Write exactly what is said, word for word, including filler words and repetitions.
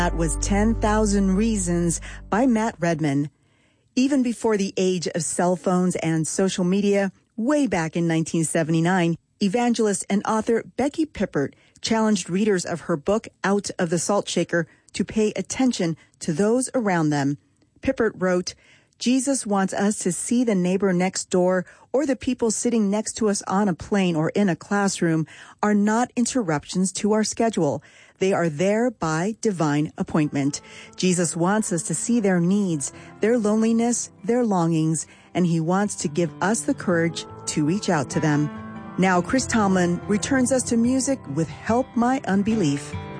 That was ten thousand Reasons by Matt Redman. Even before the age of cell phones and social media, way back in nineteen seventy-nine, evangelist and author Becky Pippert challenged readers of her book, Out of the Salt Shaker, to pay attention to those around them. Pippert wrote, Jesus wants us to see the neighbor next door or the people sitting next to us on a plane or in a classroom are not interruptions to our schedule. They are there by divine appointment. Jesus wants us to see their needs, their loneliness, their longings, and he wants to give us the courage to reach out to them. Now, Chris Tomlin returns us to music with Help My Unbelief.